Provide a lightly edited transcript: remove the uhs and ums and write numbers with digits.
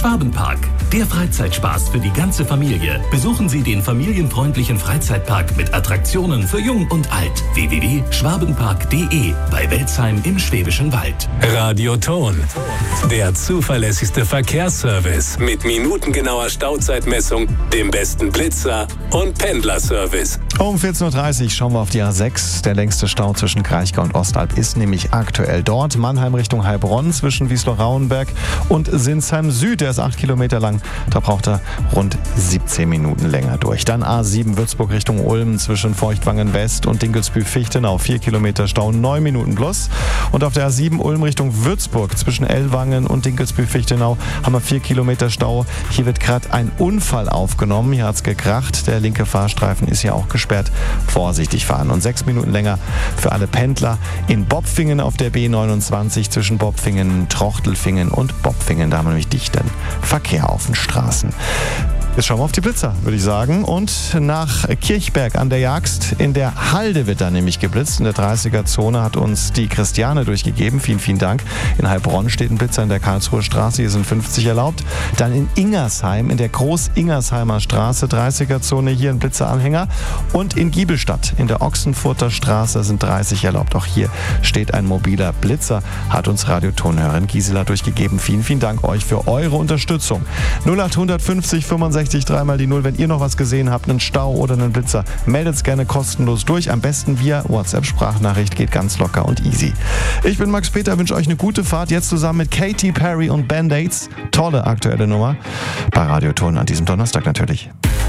Schwabenpark, der Freizeitspaß für die ganze Familie. Besuchen Sie den familienfreundlichen Freizeitpark mit Attraktionen für Jung und Alt. www.schwabenpark.de bei Welzheim im Schwäbischen Wald. Radioton, der zuverlässigste Verkehrsservice mit minutengenauer Stauzeitmessung, dem besten Blitzer und Pendlerservice. Um 14.30 Uhr schauen wir auf die A6. Der längste Stau zwischen Kraichgau und Ostalb ist nämlich aktuell dort. Mannheim Richtung Heilbronn zwischen Wiesloch-Rauenberg und Sinsheim Süd. Der ist 8 Kilometer lang. Da braucht er rund 17 Minuten länger durch. Dann A7 Würzburg Richtung Ulm zwischen Feuchtwangen West und Dinkelsbühl-Fichtenau. 4 Kilometer Stau, 9 Minuten plus. Und auf der A7 Ulm Richtung Würzburg zwischen Ellwangen und Dinkelsbühl-Fichtenau haben wir 4 Kilometer Stau. Hier wird gerade ein Unfall aufgenommen. Hier hat es gekracht. Der linke Fahrstreifen ist hier auch gesperrt. Vorsichtig fahren. Und 6 Minuten länger für alle Pendler in Bopfingen auf der B29 zwischen Bopfingen, Trochtelfingen und Bopfingen. Da haben wir nämlich dichten Verkehr auf den Straßen. Jetzt schauen wir auf die Blitzer, würde ich sagen. Und nach Kirchberg an der Jagst in der Halde wird da nämlich geblitzt. In der 30er-Zone hat uns die Christiane durchgegeben. Vielen, vielen Dank. In Heilbronn steht ein Blitzer in der Karlsruher Straße. Hier sind 50 erlaubt. Dann in Ingersheim, in der Groß-Ingersheimer Straße, 30er-Zone, hier ein Blitzeranhänger. Und in Giebelstadt, in der Ochsenfurter Straße, sind 30 erlaubt. Auch hier steht ein mobiler Blitzer, hat uns Radiotonhörerin Gisela durchgegeben. Vielen, vielen Dank euch für eure Unterstützung. 0850 65 3 die 0. Wenn ihr noch was gesehen habt, einen Stau oder einen Blitzer, meldet es gerne kostenlos durch. Am besten via WhatsApp-Sprachnachricht, geht ganz locker und easy. Ich bin Max Peter, wünsche euch eine gute Fahrt. Jetzt zusammen mit Katy Perry und Band-Aids. Tolle aktuelle Nummer. Bei Radioton an diesem Donnerstag natürlich.